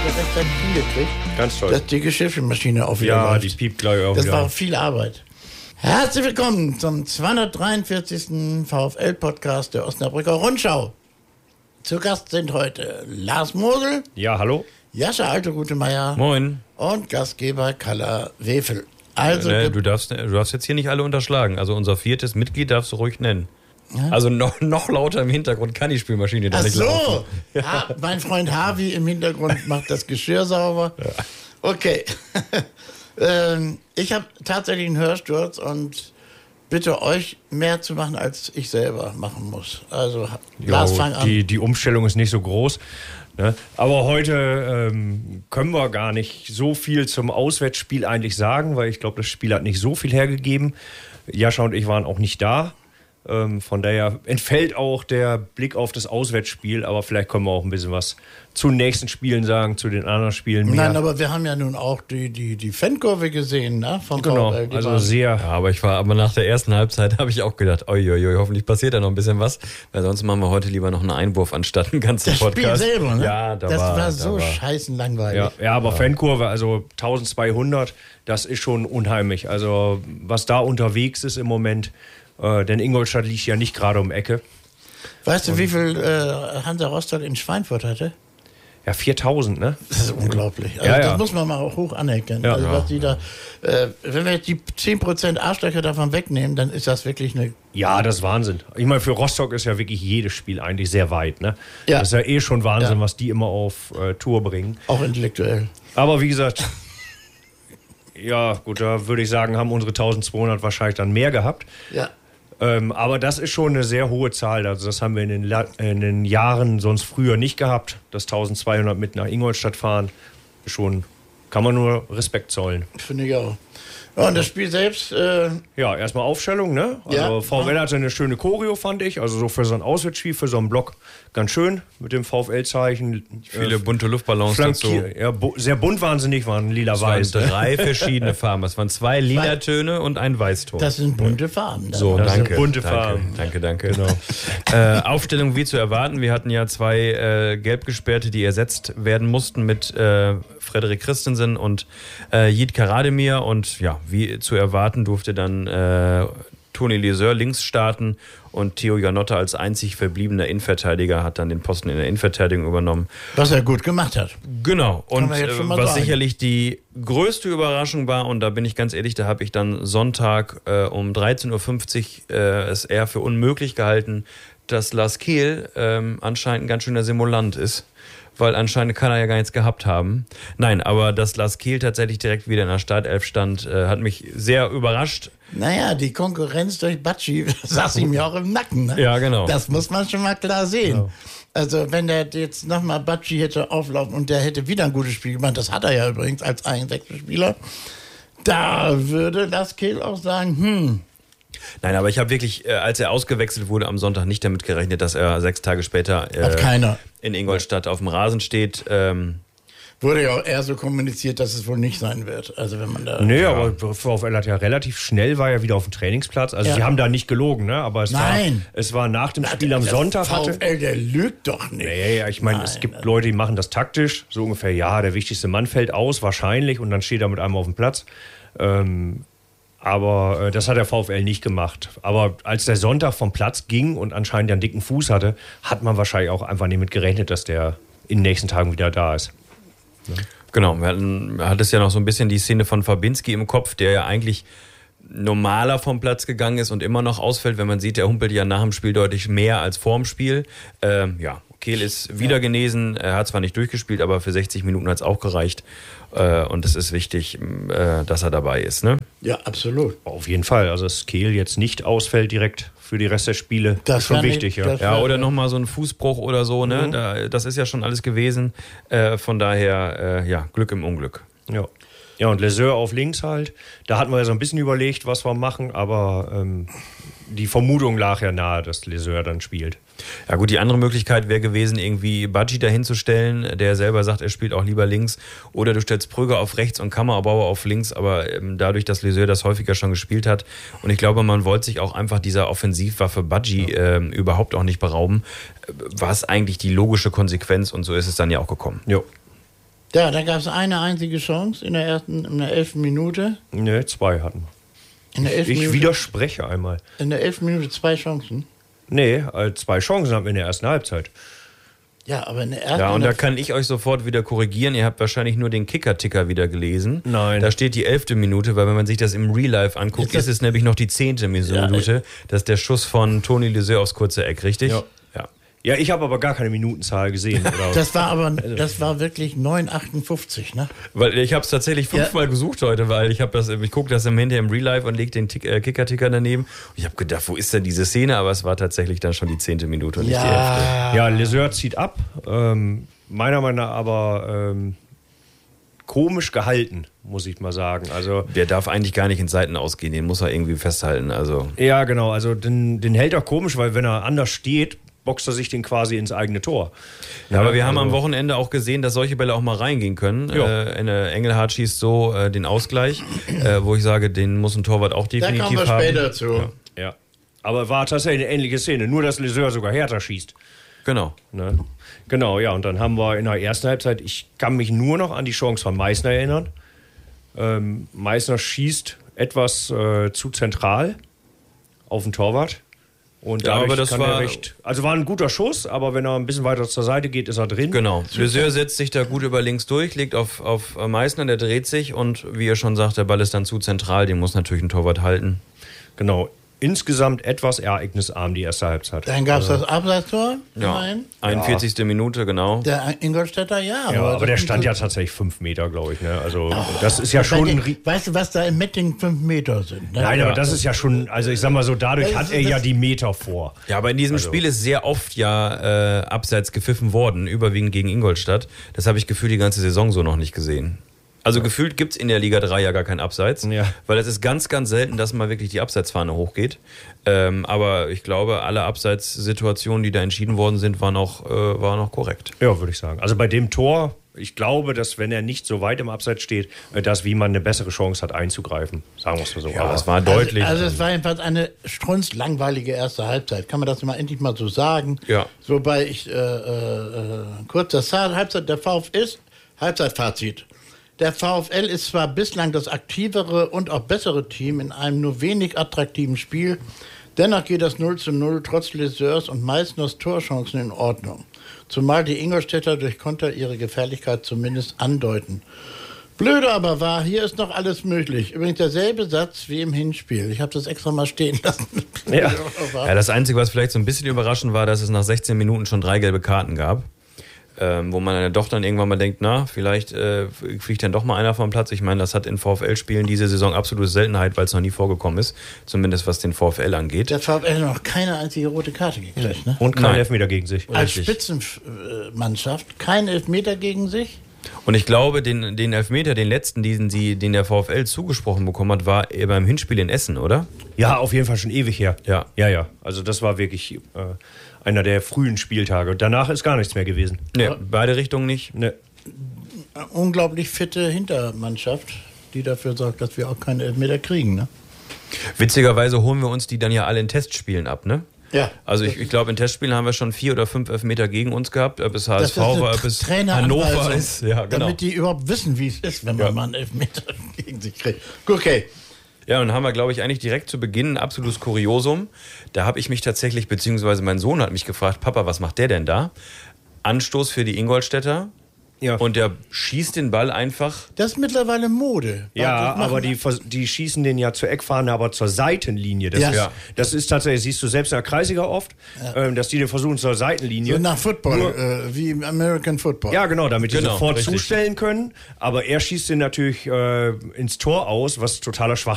rechtzeitig hingekriegt. Ganz toll. Dass die Geschirrspülmaschine auch wieder läuft. Ja, die piept gleich auch Das wieder. war viel Arbeit. Herzlich willkommen zum 243. VfL-Podcast der Osnabrücker Rundschau. Zu Gast sind heute Lars Mosel, Ja, hallo? Jascha Alte-Rutemeier Moin. und Gastgeber Kalla Wefel. Also, Du darfst jetzt hier nicht alle unterschlagen. Also unser 4. Mitglied darfst du ruhig nennen. Ja? Also noch lauter im Hintergrund kann die Spülmaschine da ach nicht so, laufen. mein Freund Harvey im Hintergrund macht das Geschirr sauber. Ja. Okay. Ich habe tatsächlich einen Hörsturz und bitte euch mehr zu machen, als ich selber machen muss. Also, Lars, fang an. Die Umstellung ist nicht so groß. Ne? Aber heute können wir gar nicht so viel zum Auswärtsspiel eigentlich sagen, weil ich glaube, das Spiel hat nicht so viel hergegeben. Jascha und ich waren auch nicht da. Von daher entfällt auch der Blick auf das Auswärtsspiel, aber vielleicht können wir auch ein bisschen was zu den nächsten Spielen sagen, zu den anderen Spielen mehr. Nein, aber wir haben ja nun auch die Fankurve gesehen, ne? Vom genau, VfL, also sehr. Ja, aber nach der ersten Halbzeit habe ich auch gedacht, oi, hoffentlich passiert da noch ein bisschen was, weil sonst machen wir heute lieber noch einen Einwurf anstatt einen ganzen das Podcast. Spiel selber, ne? Ja, das war so scheißen langweilig. Ja, aber Fankurve, also 1200, das ist schon unheimlich. Also was da unterwegs ist im Moment, denn Ingolstadt liegt ja nicht gerade um die Ecke. Weißt du, wie viel Hansa Rostock in Schweinfurt hatte? Ja, 4000, ne? Das ist unglaublich. Also das muss man mal auch hoch anerkennen. Ja, also was die da, wenn wir jetzt die 10% Arschlöcher davon wegnehmen, dann ist das wirklich eine... Ja, das ist Wahnsinn. Ich meine, für Rostock ist ja wirklich jedes Spiel eigentlich sehr weit, ne? Ja. Das ist ja eh schon Wahnsinn, was die immer auf Tour bringen. Auch intellektuell. Aber wie gesagt, ja gut, da würde ich sagen, haben unsere 1200 wahrscheinlich dann mehr gehabt. Ja. Aber das ist schon eine sehr hohe Zahl. Also das haben wir in den Jahren sonst früher nicht gehabt. Das 1200 mit nach Ingolstadt fahren, schon kann man nur Respekt zollen. Finde ich auch. Ja, und das Spiel selbst... Ja, erstmal Aufstellung, ne? Also VfL hatte eine schöne Choreo, fand ich. Also so für so ein Auswärtsspiel, für so einen Block ganz schön mit dem VfL-Zeichen. Viele bunte Luftballons dazu. Ja, sehr bunt wahnsinnig waren lila-weiß. Es waren 3 verschiedene Farben. Es waren 2 Lilatöne und ein Weißton. Das sind bunte Farben. So, das danke. Sind bunte Farben. Danke. Genau. Aufstellung wie zu erwarten. Wir hatten ja 2 Gelbgesperrte, die ersetzt werden mussten mit Frederik Christensen und Yiğit Karademir. Und ja, wie zu erwarten, durfte dann Toni Leseur links starten und Theo Janotta als einzig verbliebener Innenverteidiger hat dann den Posten in der Innenverteidigung übernommen. Was er gut gemacht hat. Genau. Und was sagen. sicherlich die größte Überraschung war, und da bin ich ganz ehrlich, da habe ich dann Sonntag um 13.50 Uhr es eher für unmöglich gehalten, dass Lars Kehl anscheinend ein ganz schöner Simulant ist. Weil anscheinend kann er ja gar nichts gehabt haben. Nein, aber dass Lars Kehl tatsächlich direkt wieder in der Startelf stand, hat mich sehr überrascht. Naja, die Konkurrenz durch Bacci saß ihm ja auch im Nacken. Ne? Ja, genau. Das muss man schon mal klar sehen. Ja. Also wenn der jetzt nochmal Bacci hätte auflaufen und der hätte wieder ein gutes Spiel gemacht, das hat er ja übrigens als Einwechselspieler, da würde Lars Kehl auch sagen, Nein, aber ich habe wirklich, als er ausgewechselt wurde am Sonntag, nicht damit gerechnet, dass er 6 Tage später in Ingolstadt auf dem Rasen steht. Wurde ja auch eher so kommuniziert, dass es wohl nicht sein wird. Also wenn man da. Nee, aber VfL hat ja relativ schnell, war ja wieder auf dem Trainingsplatz. Also sie haben da nicht gelogen, ne? Aber es war nach dem Spiel am Sonntag. VfL, der lügt doch nicht. Nee, ich meine, es gibt Leute, die machen das taktisch. So ungefähr, ja, der wichtigste Mann fällt aus, wahrscheinlich. Und dann steht er mit einem auf dem Platz. Aber das hat der VfL nicht gemacht. Aber als der Sonntag vom Platz ging und anscheinend einen dicken Fuß hatte, hat man wahrscheinlich auch einfach nicht mit gerechnet, dass der in den nächsten Tagen wieder da ist. Ja. Genau, man hat es ja noch so ein bisschen die Szene von Fabinski im Kopf, der ja eigentlich normaler vom Platz gegangen ist und immer noch ausfällt, wenn man sieht, der humpelt ja nach dem Spiel deutlich mehr als vorm Spiel. Kehl ist wieder genesen, er hat zwar nicht durchgespielt, aber für 60 Minuten hat es auch gereicht. Und es ist wichtig, dass er dabei ist, ne? Ja, absolut. Auf jeden Fall. Also, dass Kehl jetzt nicht ausfällt direkt für die Rest der Spiele, das ist schon wichtig. Ja, oder nochmal so ein Fußbruch oder so, ne? Das ist ja schon alles gewesen. Von daher, Glück im Unglück. Ja. Ja, und Leseur auf links halt. Da hatten wir ja so ein bisschen überlegt, was wir machen, aber die Vermutung lag ja nahe, dass Leseur dann spielt. Ja gut, die andere Möglichkeit wäre gewesen, irgendwie Bacci dahinzustellen, der selber sagt, er spielt auch lieber links. Oder du stellst Pröger auf rechts und Kammerbauer auf links, aber dadurch, dass Leseur das häufiger schon gespielt hat. Und ich glaube, man wollte sich auch einfach dieser Offensivwaffe Bacci überhaupt auch nicht berauben. War es eigentlich die logische Konsequenz und so ist es dann ja auch gekommen. Jo. Ja, da gab es eine einzige Chance in der 11. Minute. Ne, 2 hatten In der 11. wir. Ich Minute, widerspreche einmal. in der 11. Minute 2 Chancen. Nee, 2 Chancen haben wir in der ersten Halbzeit. Ja, aber in der ersten... Ja, und da kann ich euch sofort wieder korrigieren. Ihr habt wahrscheinlich nur den Kicker-Ticker wieder gelesen. Nein. Da steht die 11. Minute, weil wenn man sich das im Real Life anguckt, ist es nämlich noch die 10. Minute. Das ist der Schuss von Toni Leseur aufs kurze Eck, richtig? Ja. Ja, ich habe aber gar keine Minutenzahl gesehen. Oder? Das war wirklich 9,58, ne? Weil ich habe es tatsächlich 5-mal gesucht heute, weil ich gucke das hinterher im Real Life und lege den Kicker-Ticker daneben. Und ich habe gedacht, wo ist denn diese Szene? Aber es war tatsächlich dann schon die 10. Minute und nicht die 11. Ja, Leseur zieht ab. Meiner Meinung nach aber komisch gehalten, muss ich mal sagen. Also der darf eigentlich gar nicht in Seiten ausgehen, den muss er irgendwie festhalten. Also. Ja, genau. Also den hält er komisch, weil wenn er anders steht, boxt er sich den quasi ins eigene Tor. Ja, aber wir haben am Wochenende auch gesehen, dass solche Bälle auch mal reingehen können. Engelhardt schießt so den Ausgleich, wo ich sage, den muss ein Torwart auch definitiv haben. Da kommen wir später zu. Ja. Aber war tatsächlich eine ähnliche Szene, nur dass Leseur sogar härter schießt. Genau. Ne? Genau, ja. Und dann haben wir in der ersten Halbzeit, ich kann mich nur noch an die Chance von Meißner erinnern. Meißner schießt etwas zu zentral auf den Torwart. Und dadurch war ein guter Schuss, aber wenn er ein bisschen weiter zur Seite geht, ist er drin. Genau. Leseur setzt sich da gut über links durch, legt auf Meißner, der dreht sich und wie ihr schon sagt, der Ball ist dann zu zentral, den muss natürlich ein Torwart halten. Genau. Insgesamt etwas ereignisarm die erste Halbzeit. Dann gab es das Abseitstor. Ja. 41. Minute, genau. Der Ingolstädter, ja. Aber der stand ja tatsächlich 5 Meter, glaube ich. Ne? Also das ist ja schon... Weißt du, was da im Metting 5 Meter sind? Ne? Nein, aber das ist ja schon... Also ich sag mal so, dadurch hat er ja die Meter vor. Ja, aber in diesem Spiel ist sehr oft abseits gepfiffen worden, überwiegend gegen Ingolstadt. Das habe ich gefühlt die ganze Saison so noch nicht gesehen. Also gefühlt gibt es in der Liga 3 ja gar kein Abseits, weil es ist ganz, ganz selten, dass mal wirklich die Abseitsfahne hochgeht. Aber ich glaube, alle Abseitssituationen, die da entschieden worden sind, waren auch korrekt. Ja, würde ich sagen. Also bei dem Tor, ich glaube, dass wenn er nicht so weit im Abseits steht, dass Wiemann eine bessere Chance hat einzugreifen. Sagen wir es mal so. Ja, das war deutlich. Also es war jedenfalls eine strunzlangweilige erste Halbzeit. Kann man das mal endlich mal so sagen? Ja. Wobei kurz das Halbzeit der VfL ist, Halbzeitfazit. Der VfL ist zwar bislang das aktivere und auch bessere Team in einem nur wenig attraktiven Spiel, dennoch geht das 0:0 trotz Leseurs und Meißners Torchancen in Ordnung. Zumal die Ingolstädter durch Konter ihre Gefährlichkeit zumindest andeuten. Blöde aber war, hier ist noch alles möglich. Übrigens derselbe Satz wie im Hinspiel. Ich habe das extra mal stehen lassen. Ja, das Einzige, was vielleicht so ein bisschen überraschend war, dass es nach 16 Minuten schon 3 gelbe Karten gab. Wo man dann doch dann irgendwann mal denkt, na, vielleicht fliegt dann doch mal einer vom Platz. Ich meine, das hat in VfL-Spielen diese Saison absolute Seltenheit, weil es noch nie vorgekommen ist. Zumindest was den VfL angeht. Der VfL hat noch keine einzige rote Karte gekriegt, ne? Und kein Elfmeter gegen sich. Als Spitzenmannschaft kein Elfmeter gegen sich. Und ich glaube, den Elfmeter, den letzten, den der VfL zugesprochen bekommen hat, war beim Hinspiel in Essen, oder? Ja, auf jeden Fall schon ewig her. Ja. Also das war wirklich einer der frühen Spieltage. Danach ist gar nichts mehr gewesen. Nee, beide Richtungen nicht. Nee. Unglaublich fitte Hintermannschaft, die dafür sorgt, dass wir auch keine Elfmeter kriegen, ne? Witzigerweise holen wir uns die dann ja alle in Testspielen ab, ne? Ja. Also ich glaube, in Testspielen haben wir schon 4 oder 5 Elfmeter gegen uns gehabt, ob es HSV war, ob es Hannover ist. Ja, genau. Damit die überhaupt wissen, wie es ist, wenn man mal einen Elfmeter gegen sich kriegt. Okay. Ja, und dann haben wir, glaube ich, eigentlich direkt zu Beginn ein absolutes Kuriosum. Da habe ich mich tatsächlich, beziehungsweise mein Sohn hat mich gefragt, Papa, was macht der denn da? Anstoß für die Ingolstädter. Ja. Und der schießt den Ball einfach. Das ist mittlerweile Mode. Ja, aber die schießen den ja zur Eckfahne, aber zur Seitenlinie. Das ist tatsächlich, siehst du selbst in der Kreisliga oft, dass die den versuchen zur Seitenlinie. So nach Football, wie im American Football. Ja, genau, damit die sofort zustellen können. Aber er schießt den natürlich ins Tor aus, was totaler Schwachsinn